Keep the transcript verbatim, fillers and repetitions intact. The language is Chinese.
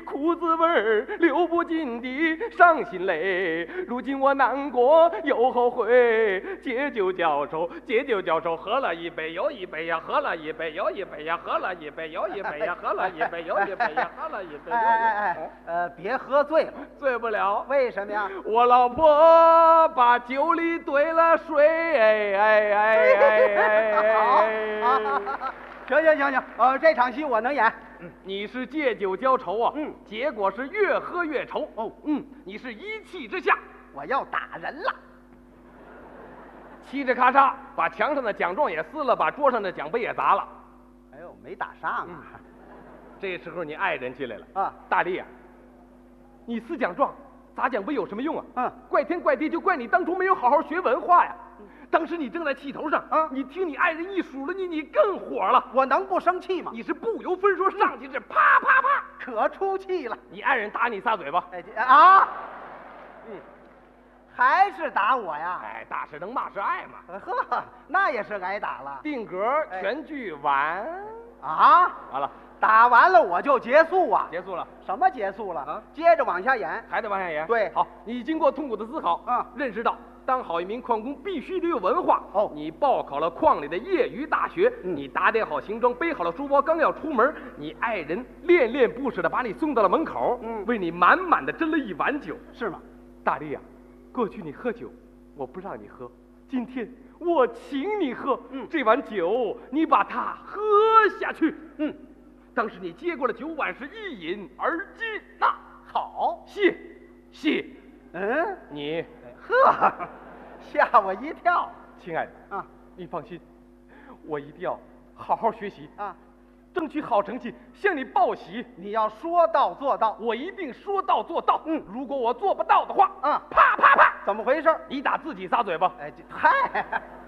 苦滋味儿，流不尽的伤心泪。如今我难过又后悔，解酒浇愁，解酒浇愁，喝了一杯又一杯呀，喝了一杯又一杯呀，喝了一杯又一杯呀，喝了一杯又一杯呀，喝了一杯又一杯。 哎哎哎，呃，别喝醉了， 醉不了， 为什么呀？ 我老婆把酒里兑了水，哎哎哎哎哎好，行行行行，呃，这场戏我能演。 你是借酒浇愁啊， 嗯， 结果是越喝越愁。 哦， 嗯，你是一气之下， 我要打人了。 嘁哧咔嚓把墙上的奖状也撕了，把桌上的奖杯也砸了。 哎呦，没打上啊。 这时候你爱人进来了啊， 大力啊，你撕奖状砸奖杯有什么用啊？ 嗯， 怪天怪地就怪你当初没有好好学文化呀。当时你正在气头上啊， 你听你爱人一数了你，你更火了。 我能不生气吗？ 你是不由分说上去是啪啪啪， 可出气了。 你爱人打你仨嘴巴。 哎啊， 嗯， 还是打我呀？ 哎，打是能骂是爱嘛。 呵，那也是挨打了。 定格，全剧完。 啊， 完了， 打完了我就结束啊？ 结束了。 什么结束了？ 啊， 接着往下演， 还得往下演。 对， 好，你经过痛苦的思考， 啊， 认识到当好一名矿工必须得有文化。 哦， 你报考了矿里的业余大学， 嗯， 你打点好行装，背好了书包，刚要出门，你爱人恋恋不舍的把你送到了门口， 嗯， 为你满满的斟了一碗酒， 是吗？ 大力啊，过去你喝酒，我不让你喝，今天我请你喝， 嗯， 这碗酒你把它喝下去， 嗯。 当时你接过了酒碗，是一饮而尽呐。 好， 谢谢。 嗯， 你， 呵，吓我一跳。 亲爱的啊， 你放心，我一定要好好学习啊， 争取好成绩，向你报喜。 你要说到做到， 我一定说到做到。 嗯， 如果我做不到的话， 啊， 啪啪啪， 怎么回事？ 你打自己仨嘴巴。 哎，这嗨。